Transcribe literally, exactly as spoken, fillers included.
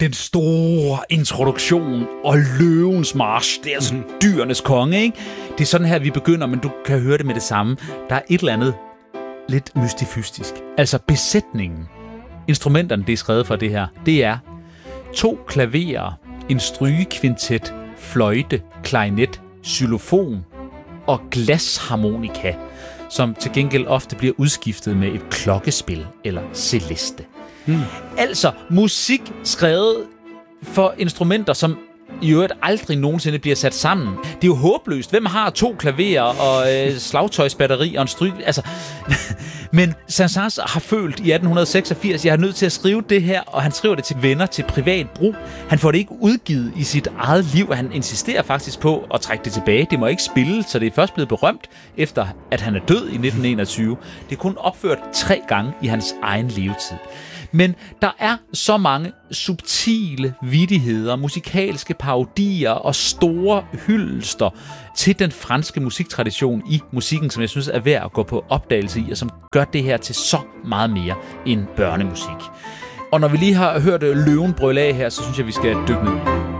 den store introduktion og løvens march. Det er altså mm-hmm. dyrenes konge, ikke? Det er sådan her, vi begynder, men du kan høre det med det samme. Der er et eller andet lidt mystifystisk. Altså besætningen. Instrumenterne, det er skrevet fra det her. Det er to klaverer, en strygekvintet, fløjte, klarinet, xylofon og glasharmonika, som til gengæld ofte bliver udskiftet med et klokkespil eller celeste. Hmm. Altså musik skrevet for instrumenter, som i øvrigt aldrig nogensinde bliver sat sammen. Det er jo håbløst. Hvem har to klaverer og øh, slagtøjsbatteri og en stryg... Altså... Men Saint-Saëns har følt i atten seksogfirs, jeg er nødt til at skrive det her, og han skriver det til venner til privat brug. Han får det ikke udgivet i sit eget liv, og han insisterer faktisk på at trække det tilbage. Det må ikke spille, så det er først blevet berømt, efter at han er død i nitten enogtyve. Det er kun opført tre gange i hans egen levetid. Men der er så mange subtile vittigheder, musikalske parodier og store hyldester til den franske musiktradition i musikken, som jeg synes er værd at gå på opdagelse i, og som gør det her til så meget mere end børnemusik. Og når vi lige har hørt løven brøle af her, så synes jeg, vi skal dykke ned.